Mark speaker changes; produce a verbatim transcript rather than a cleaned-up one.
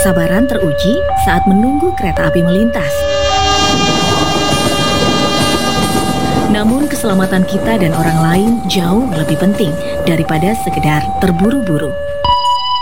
Speaker 1: kesabaran teruji saat menunggu kereta api melintas. Namun keselamatan kita dan orang lain jauh lebih penting daripada sekedar terburu-buru.